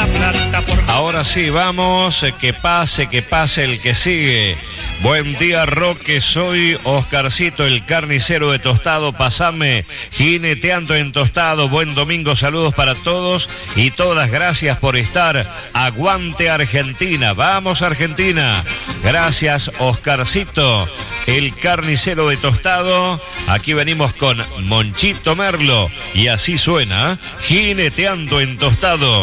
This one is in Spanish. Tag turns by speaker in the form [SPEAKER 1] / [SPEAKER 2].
[SPEAKER 1] Ahora sí, vamos, que pase el que sigue. Buen día, Roque, soy Oscarcito, el carnicero de Tostado. Pasame jineteando en Tostado. Buen domingo, saludos para todos y todas. Gracias por estar. Aguante Argentina, vamos Argentina. Gracias, Oscarcito, el carnicero de Tostado. Aquí venimos con Monchito Merlo y así suena, jineteando en Tostado.